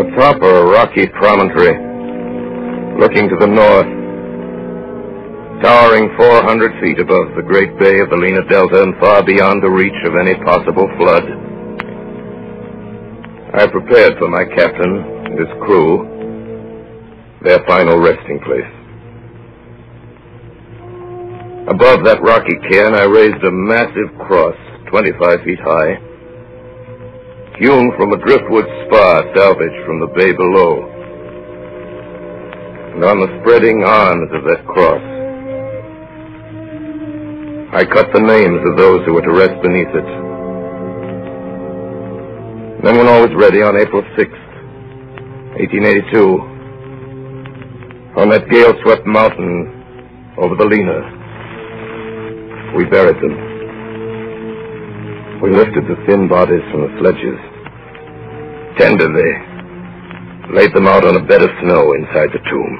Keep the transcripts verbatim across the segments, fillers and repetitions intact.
Atop a rocky promontory, looking to the north, towering four hundred feet above the great bay of the Lena Delta and far beyond the reach of any possible flood, I prepared for my captain and his crew their final resting place. Above that rocky cairn, I raised a massive cross, twenty-five feet high, hewn from a driftwood spar salvaged from the bay below. And on the spreading arms of that cross, I cut the names of those who were to rest beneath it. Then when all was ready on April sixth, eighteen eighty-two, on that gale-swept mountain over the Lena, we buried them. We lifted the thin bodies from the sledges. Tenderly laid them out on a bed of snow inside the tomb.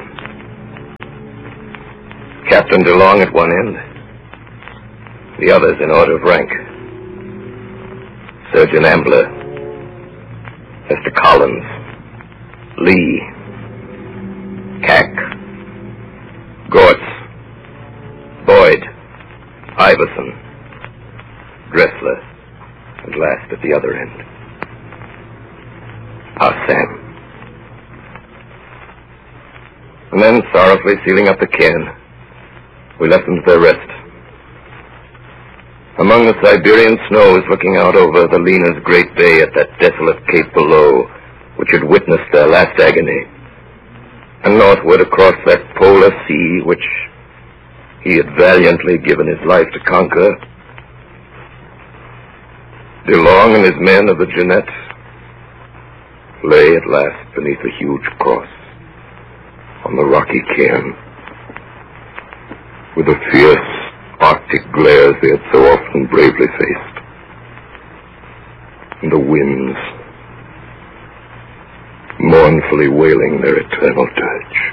Captain DeLong at one end, the others in order of rank. Surgeon Ambler, Mister Collins, Lee, Cack, Gortz, Boyd, Iverson, Dressler, and last at the other end, our Sam. And then, sorrowfully sealing up the cairn, we left them to their rest. Among the Siberian snows looking out over the Lena's great bay at that desolate cape below, which had witnessed their last agony, and northward across that polar sea which he had valiantly given his life to conquer, DeLong and his men of the Jeannette lay at last beneath a huge cross on the rocky cairn, with the fierce Arctic glares they had so often bravely faced, and the winds mournfully wailing their eternal dirge.